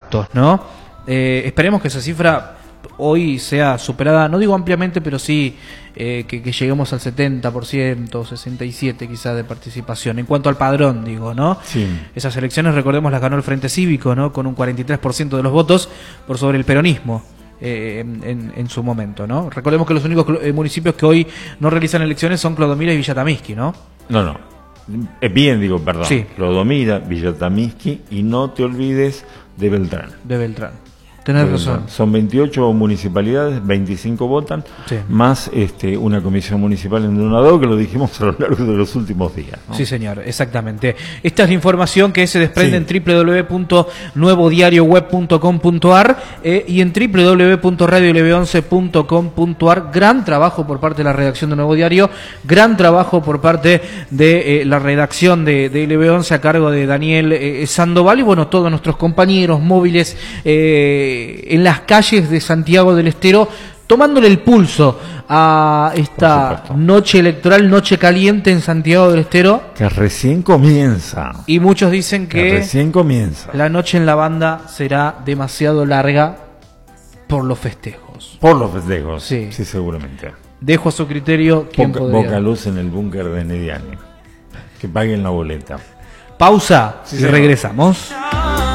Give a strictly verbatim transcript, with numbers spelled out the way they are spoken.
contactos, ¿no? Eh, esperemos que esa cifra hoy sea superada, no digo ampliamente, pero sí eh, que, que lleguemos al setenta por ciento, sesenta y siete por ciento quizás de participación. En cuanto al padrón, digo, ¿no? Sí. Esas elecciones, recordemos, las ganó el Frente Cívico, ¿no? Con un cuarenta y tres por ciento de los votos por sobre el peronismo. Eh, en, en, en su momento, ¿no? Recordemos que los únicos eh, municipios que hoy no realizan elecciones son Clodomira y Villa Tamisqui, ¿no? No, no. Eh, bien, digo, perdón. Sí. Clodomira, Villa Tamisqui y no te olvides de Beltrán. De Beltrán. Tenés de razón. Beltrán. Son veintiocho municipalidades, veinticinco votan, Sí. más este, una comisión municipal en Donador, que lo dijimos a lo largo de los últimos días, ¿no? Sí, señor, exactamente. Esta es la información que se desprende Sí. en doble u doble u doble u punto nuevo diario web punto com punto a r eh, y en doble u doble u doble u punto radio l b once punto com punto a r. Gran trabajo por parte de la redacción de Nuevo Diario, gran trabajo por parte de eh, la redacción de, de L B once a cargo de Daniel eh, Sandoval y bueno, todos nuestros compañeros móviles eh, en las calles de Santiago del Estero, tomándole el pulso a esta noche electoral, noche caliente en Santiago del Estero. Que recién comienza. Y muchos dicen que, que recién comienza. La noche en la banda será demasiado larga por los festejos. Por los festejos, sí, sí seguramente. Dejo a su criterio quién Poca, podría. poca luz en el búnker de Nediani. Que paguen la boleta. Pausa sí, y señor. regresamos.